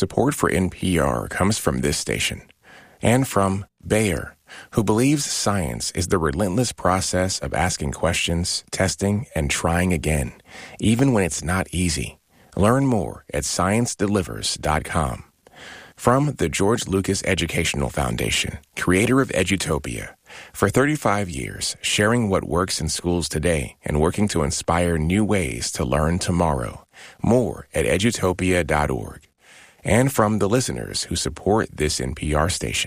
Support for NPR comes from this station and from Bayer, who believes science is the relentless process of asking questions, testing, and trying again, even when it's not easy. Learn more at ScienceDelivers.com. From the George Lucas Educational Foundation, creator of Edutopia, for 35 years, sharing what works in schools today and working to inspire new ways to learn tomorrow. More at edutopia.org. And from the listeners who support this NPR station.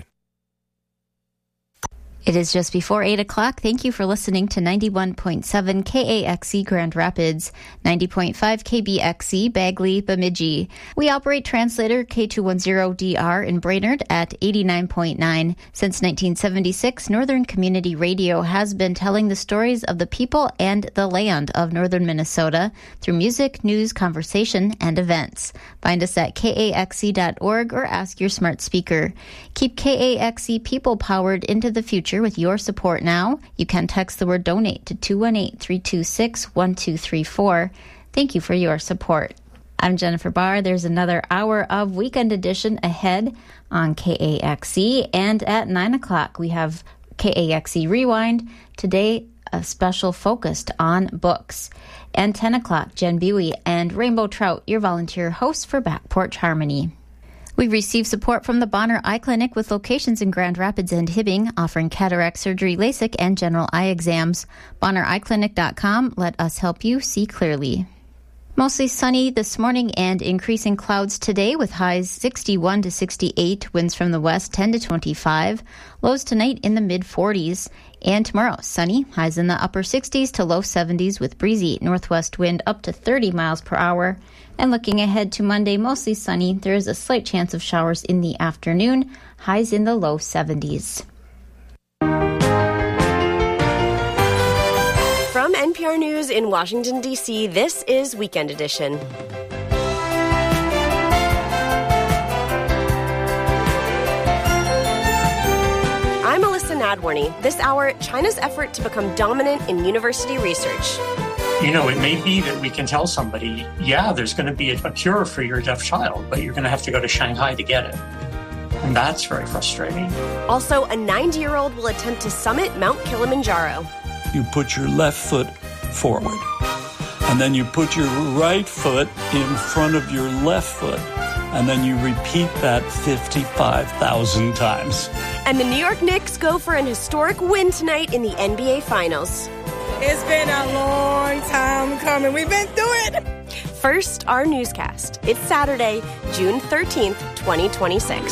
It is just before 8 o'clock. Thank you for listening to 91.7 KAXE Grand Rapids, 90.5 KBXE Bagley, Bemidji. We operate translator K210DR in Brainerd at 89.9. Since 1976, Northern Community Radio has been telling the stories of the people and the land of northern Minnesota through music, news, conversation, and events. Find us at kaxe.org or ask your smart speaker. Keep KAXE people powered into the future with your support now. You can text the word donate to 218-326-1234. Thank you for your support. I'm Jennifer Barr. There's another hour of Weekend Edition ahead on KAXE. And at 9 o'clock, we have KAXE Rewind. Today, a special focused on books. And 10 o'clock, Jen Buey and Rainbow Trout, your volunteer hosts for Back Porch Harmony. We receive support from the Bonner Eye Clinic with locations in Grand Rapids and Hibbing, offering cataract surgery, LASIK, and general eye exams. BonnerEyeClinic.com. Let us help you see clearly. Mostly sunny this morning and increasing clouds today with highs 61 to 68, winds from the west 10 to 25, lows tonight in the mid-40s. And tomorrow, sunny, highs in the upper 60s to low 70s with breezy northwest wind up to 30 miles per hour. And looking ahead to Monday, mostly sunny. There is a slight chance of showers in the afternoon, highs in the low 70s. From NPR News in Washington, D.C., this is Weekend Edition. I'm Alyssa Nadworny. This hour, China's effort to become dominant in university research. You know, it may be that we can tell somebody, yeah, there's going to be a cure for your deaf child, but you're going to have to go to Shanghai to get it. And that's very frustrating. Also, a 90-year-old will attempt to summit Mount Kilimanjaro. You put your left foot forward, and then you put your right foot in front of your left foot, and then you repeat that 55,000 times. And the New York Knicks go for an historic win tonight in the NBA Finals. It's been a long time coming. We've been through it. First, our newscast. It's Saturday, June 13th, 2026.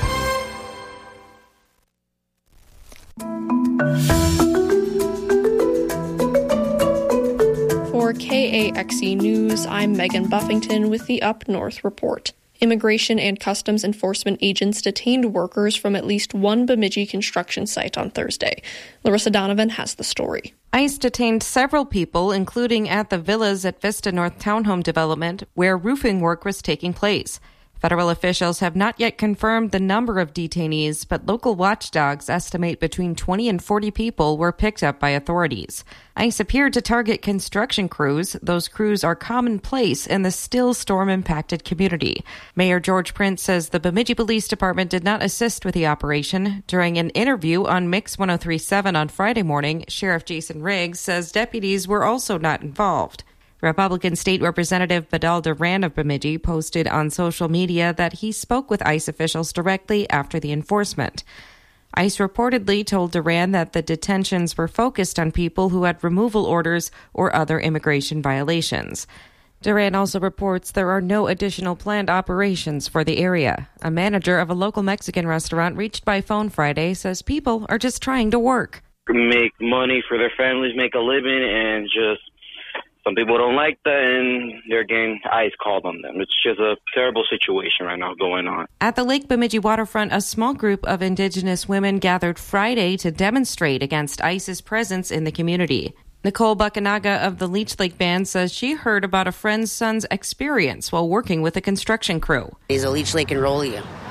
For KAXE News, I'm Megan Buffington with the Up North Report. Immigration and Customs Enforcement agents detained workers from at least one Bemidji construction site on Thursday. Larissa Donovan has the story. ICE detained several people, including at the villas at Vista North Townhome Development, where roofing work was taking place. Federal officials have not yet confirmed the number of detainees, but local watchdogs estimate between 20 and 40 people were picked up by authorities. ICE appeared to target construction crews. Those crews are commonplace in the still storm-impacted community. Mayor George Prince says the Bemidji Police Department did not assist with the operation. During an interview on Mix 103.7 on Friday morning, Sheriff Jason Riggs says deputies were also not involved. Republican State Representative Badal Duran of Bemidji posted on social media that he spoke with ICE officials directly after the enforcement. ICE reportedly told Duran that the detentions were focused on people who had removal orders or other immigration violations. Duran also reports there are no additional planned operations for the area. A manager of a local Mexican restaurant reached by phone Friday says people are just trying to work. Make money for their families, make a living, and just some people don't like that, and they're getting ICE called on them. It's just a terrible situation right now going on. At the Lake Bemidji waterfront, a small group of Indigenous women gathered Friday to demonstrate against ICE's presence in the community. Nicole Buckanaga of the Leech Lake Band says she heard about a friend's son's experience while working with a construction crew. He's a Leech Lake enrollee.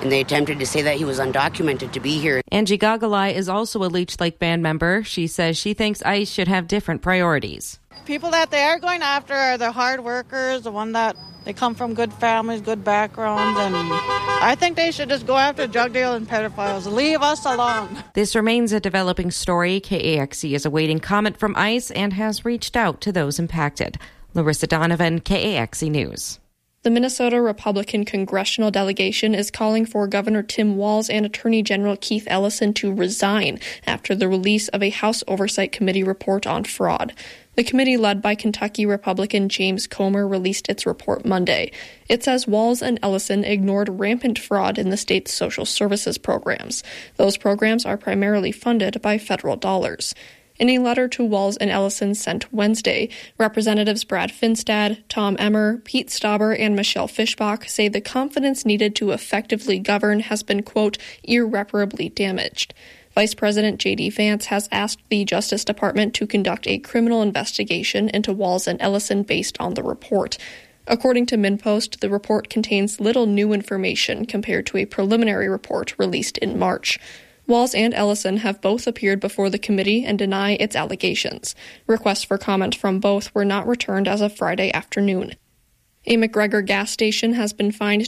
and they attempted to say that he was undocumented to be here. Angie Gagalai is also a Leech Lake band member. She says she thinks ICE should have different priorities. People that they are going after are the hard workers, the one that they come from good families, good backgrounds, and I think they should just go after drug dealers and pedophiles. Leave us alone. This remains a developing story. KAXE is awaiting comment from ICE and has reached out to those impacted. Larissa Donovan, KAXE News. The Minnesota Republican congressional delegation is calling for Governor Tim Walz and Attorney General Keith Ellison to resign after the release of a House Oversight Committee report on fraud. The committee, led by Kentucky Republican James Comer, released its report Monday. It says Walz and Ellison ignored rampant fraud in the state's social services programs. Those programs are primarily funded by federal dollars. In a letter to Walz and Ellison sent Wednesday, Representatives Brad Finstad, Tom Emmer, Pete Stauber, and Michelle Fischbach say the confidence needed to effectively govern has been, quote, irreparably damaged. Vice President J.D. Vance has asked the Justice Department to conduct a criminal investigation into Walz and Ellison based on the report. According to MinnPost, the report contains little new information compared to a preliminary report released in March. Walz and Ellison have both appeared before the committee and deny its allegations. Requests for comment from both were not returned as of Friday afternoon. A McGregor gas station has been fined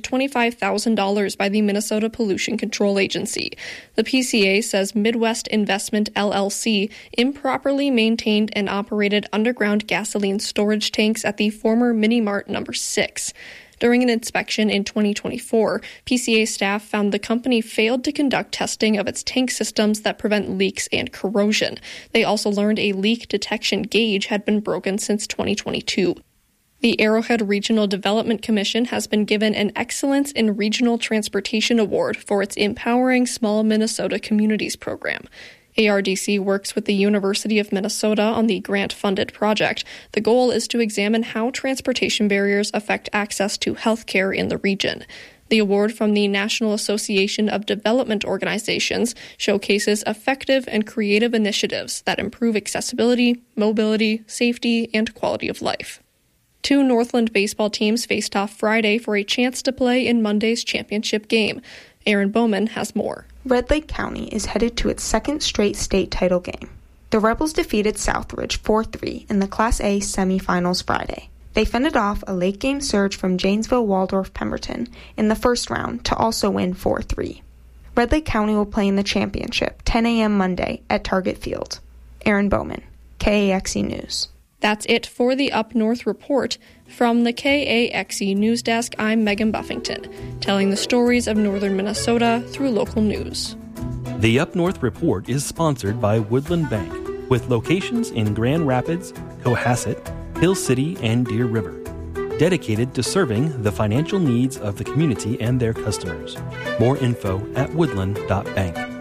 $25,000 by the Minnesota Pollution Control Agency. The PCA says Midwest Investment LLC improperly maintained and operated underground gasoline storage tanks at the former Mini Mart No. 6. During an inspection in 2024, PCA staff found the company failed to conduct testing of its tank systems that prevent leaks and corrosion. They also learned a leak detection gauge had been broken since 2022. The Arrowhead Regional Development Commission has been given an Excellence in Regional Transportation Award for its Empowering Small Minnesota Communities program. ARDC works with the University of Minnesota on the grant-funded project. The goal is to examine how transportation barriers affect access to health care in the region. The award from the National Association of Development Organizations showcases effective and creative initiatives that improve accessibility, mobility, safety, and quality of life. 2 Northland baseball teams faced off Friday for a chance to play in Monday's championship game. Aaron Bowman has more. Red Lake County is headed to its second straight state title game. The Rebels defeated Southridge 4-3 in the Class A semifinals Friday. They fended off a late-game surge from Janesville Waldorf Pemberton in the first round to also win 4-3. Red Lake County will play in the championship 10 a.m. Monday at Target Field. Aaron Bowman, KAXE News. That's it for the Up North Report. From the KAXE News Desk, I'm Megan Buffington, telling the stories of northern Minnesota through local news. The Up North Report is sponsored by Woodland Bank, with locations in Grand Rapids, Cohasset, Hill City, and Deer River, dedicated to serving the financial needs of the community and their customers. More info at woodland.bank.